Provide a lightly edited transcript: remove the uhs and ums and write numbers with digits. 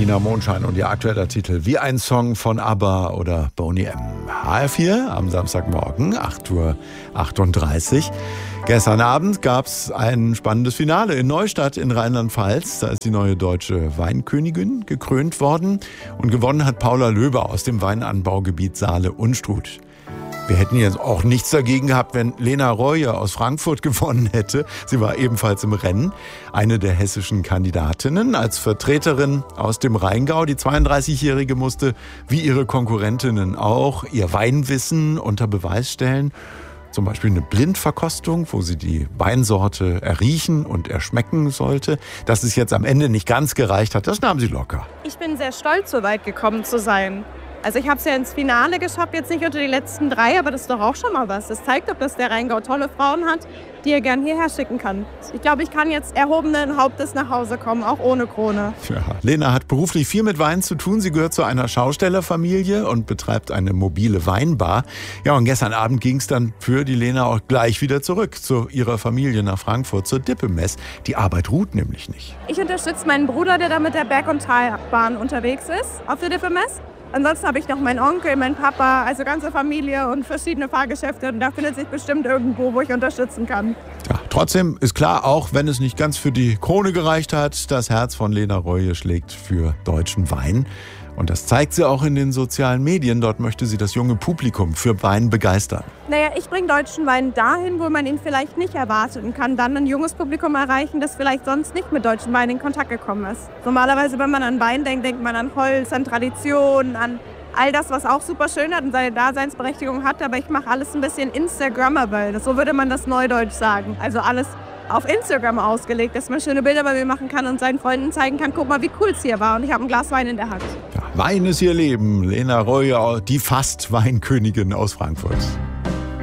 Nina Mondschein und ihr aktueller Titel Wie ein Song von ABBA oder Boney M. HR4 am Samstagmorgen, 8:38 Uhr. Gestern Abend gab es ein spannendes Finale in Neustadt in Rheinland-Pfalz. Da ist die neue deutsche Weinkönigin gekrönt worden. Und gewonnen hat Paula Löber aus dem Weinanbaugebiet Saale-Unstrut. Wir hätten jetzt auch nichts dagegen gehabt, wenn Lena Reue aus Frankfurt gewonnen hätte. Sie war ebenfalls im Rennen, eine der hessischen Kandidatinnen. Als Vertreterin aus dem Rheingau, die 32-Jährige musste, wie ihre Konkurrentinnen auch, ihr Weinwissen unter Beweis stellen. Zum Beispiel eine Blindverkostung, wo sie die Weinsorte erriechen und erschmecken sollte. Dass es jetzt am Ende nicht ganz gereicht hat, das nahm sie locker. Ich bin sehr stolz, so weit gekommen zu sein. Also ich habe es ja ins Finale geschafft, jetzt nicht unter die letzten 3, aber das ist doch auch schon mal was. Das zeigt doch, dass der Rheingau tolle Frauen hat, die er gern hierher schicken kann. Ich glaube, ich kann jetzt erhobenen Hauptes nach Hause kommen, auch ohne Krone. Ja, Lena hat beruflich viel mit Wein zu tun. Sie gehört zu einer Schaustellerfamilie und betreibt eine mobile Weinbar. Ja, und gestern Abend ging es dann für die Lena auch gleich wieder zurück zu ihrer Familie nach Frankfurt, zur Dippemess. Die Arbeit ruht nämlich nicht. Ich unterstütze meinen Bruder, der da mit der Berg- und Talbahn unterwegs ist, auf der Dippemess. Ansonsten habe ich noch meinen Onkel, meinen Papa, also ganze Familie und verschiedene Fahrgeschäfte. Und da findet sich bestimmt irgendwo, wo ich unterstützen kann. Ja, trotzdem ist klar, auch wenn es nicht ganz für die Krone gereicht hat, das Herz von Lena Reue schlägt für deutschen Wein. Und das zeigt sie auch in den sozialen Medien. Dort möchte sie das junge Publikum für Wein begeistern. Naja, ich bringe deutschen Wein dahin, wo man ihn vielleicht nicht erwartet und kann dann ein junges Publikum erreichen, das vielleicht sonst nicht mit deutschen Wein in Kontakt gekommen ist. Normalerweise, wenn man an Wein denkt, denkt man an Holz, an Tradition, an all das, was auch super schön hat und seine Daseinsberechtigung hat. Aber ich mache alles ein bisschen Instagrammable. So würde man das neudeutsch sagen. Also alles auf Instagram ausgelegt, dass man schöne Bilder bei mir machen kann und seinen Freunden zeigen kann, guck mal, wie cool es hier war. Und ich habe ein Glas Wein in der Hand. Ja, Wein ist ihr Leben. Lena Reue, die fast Weinkönigin aus Frankfurt.